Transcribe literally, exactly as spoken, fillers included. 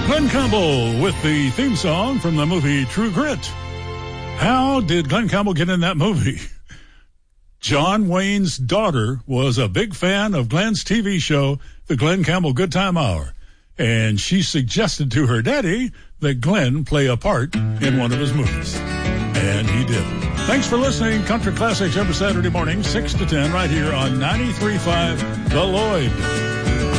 Glenn Campbell with the theme song from the movie True Grit. How did Glenn Campbell get in that movie? John Wayne's daughter was a big fan of Glenn's T V show, The Glenn Campbell Good Time Hour, and she suggested to her daddy that Glenn play a part in one of his movies. And he did. Thanks for listening. Country Classics every Saturday morning, six to ten, right here on ninety-three point five The Lloyd.